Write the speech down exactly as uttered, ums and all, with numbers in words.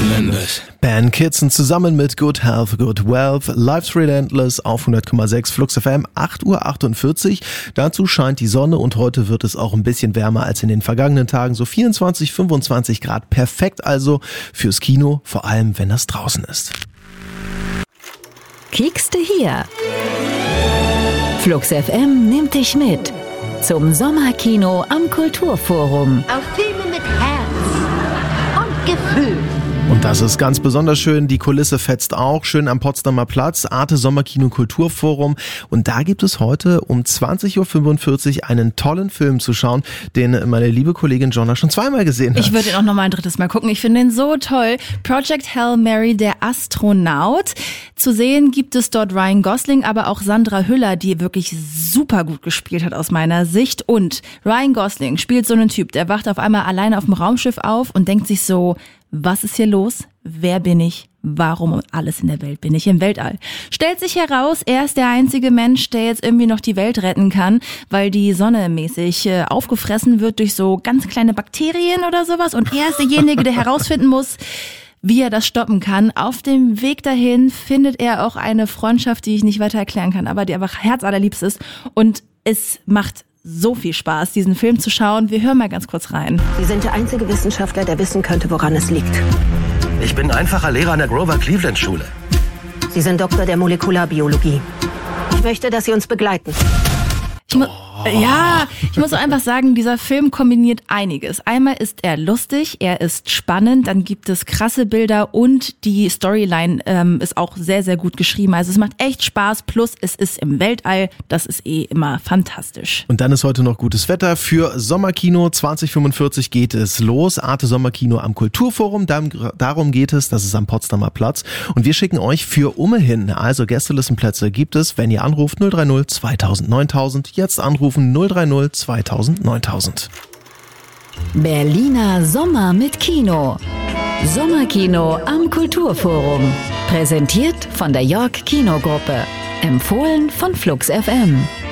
Relentless. Ben Kitson zusammen mit Good Health, Good Wealth, Life's Relentless auf hundert Komma sechs Flux F M, acht Uhr achtundvierzig. Dazu scheint die Sonne und heute wird es auch ein bisschen wärmer als in den vergangenen Tagen. So vierundzwanzig, fünfundzwanzig Grad. Perfekt also fürs Kino, vor allem wenn das draußen ist. Kiekste hier. Flux F M nimmt dich mit zum Sommerkino am Kulturforum. Auf Filme mit Herz und Gefühl. Und das ist ganz besonders schön. Die Kulisse fetzt auch. Schön am Potsdamer Platz. Arte Sommerkino Kulturforum. Und da gibt es heute um zwanzig Uhr fünfundvierzig einen tollen Film zu schauen, den meine liebe Kollegin Jonna schon zweimal gesehen hat. Ich würde ihn auch noch mal ein drittes Mal gucken. Ich finde ihn so toll. Project Hail Mary, der Astronaut. Zu sehen gibt es dort Ryan Gosling, aber auch Sandra Hüller, die wirklich super gut gespielt hat aus meiner Sicht. Und Ryan Gosling spielt so einen Typ, der wacht auf einmal alleine auf dem Raumschiff auf und denkt sich so, was ist hier los? Wer bin ich? Warum um alles in der Welt bin ich im Weltall? Stellt sich heraus, er ist der einzige Mensch, der jetzt irgendwie noch die Welt retten kann, weil die Sonne mäßig äh, aufgefressen wird durch so ganz kleine Bakterien oder sowas. Und er ist derjenige, der herausfinden muss, wie er das stoppen kann. Auf dem Weg dahin findet er auch eine Freundschaft, die ich nicht weiter erklären kann, aber die einfach herzallerliebst ist. Und es macht so viel Spaß, diesen Film zu schauen. Wir hören mal ganz kurz rein. Sie sind der einzige Wissenschaftler, der wissen könnte, woran es liegt. Ich bin einfacher Lehrer an der Grover Cleveland Schule. Sie sind Doktor der Molekularbiologie. Ich möchte, dass Sie uns begleiten. Ich mu- Ja, ich muss auch einfach sagen, dieser Film kombiniert einiges. Einmal ist er lustig, er ist spannend, dann gibt es krasse Bilder und die Storyline ähm, ist auch sehr, sehr gut geschrieben. Also es macht echt Spaß, plus es ist im Weltall, das ist eh immer fantastisch. Und dann ist heute noch gutes Wetter für Sommerkino. zwanzig fünfundvierzig geht es los. Arte Sommerkino am Kulturforum. Darum geht es, das ist am Potsdamer Platz. Und wir schicken euch für Ummehin. Also Gästelistenplätze gibt es, wenn ihr anruft null drei null zweitausend neuntausend. Jetzt anrufen null drei null zweitausend neuntausend. Berliner Sommer mit Kino. Sommerkino am Kulturforum. Präsentiert von der York Kinogruppe. Empfohlen von Flux F M.